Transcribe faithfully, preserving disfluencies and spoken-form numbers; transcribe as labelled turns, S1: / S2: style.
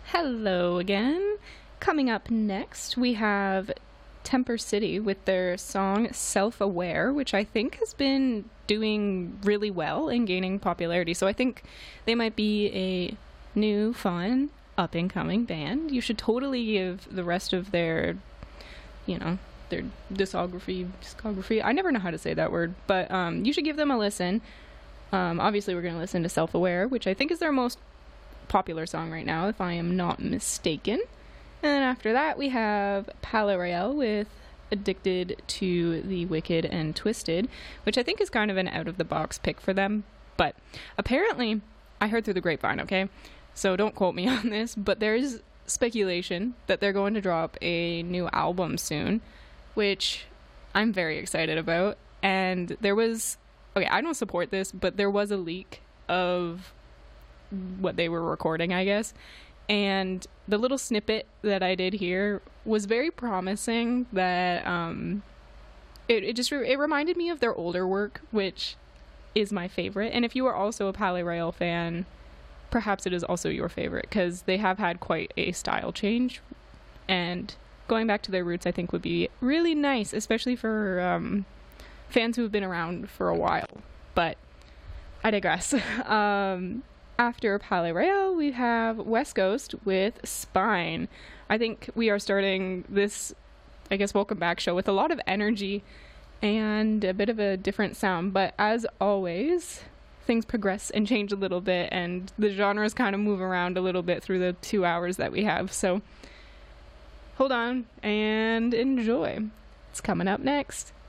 S1: Hello again. Coming up next, we have Temper City with their song Self-Aware, which I think has been doing really well and gaining popularity. So I think they might be a new, fun, up-and-coming band. You should totally give the rest of their, you know, their discography, discography. I never know how to say that word, but um, you should give them a listen. Um, obviously, we're going to listen to Self-Aware, which I think is their most popular song right now, if I am not mistaken. And then after that, we have Palaye Royale with Addicted to the Wicked and Twisted, which I think is kind of an out-of-the-box pick for them. But apparently, I heard through the grapevine, okay? So don't quote me on this, but there's speculation that they're going to drop a new album soon, which I'm very excited about. And there was, okay, I don't support this, but there was a leak of what they were recording, I guess. And the little snippet that I did hear was very promising. That um, it, it just re- it reminded me of their older work, which is my favorite. And if you are also a Palaye Royale fan, perhaps it is also your favorite, because they have had quite a style change. And going back to their roots, I think, would be really nice, especially for um, fans who have been around for a while. But I digress. um, After Palaye Royale, we have West Coast with Spine. I think we are starting this, I guess, welcome back show with a lot of energy and a bit of a different sound. But as always, things progress and change a little bit, and the genres kind of move around a little bit through the two hours that we have. So hold on and enjoy. It's coming up next.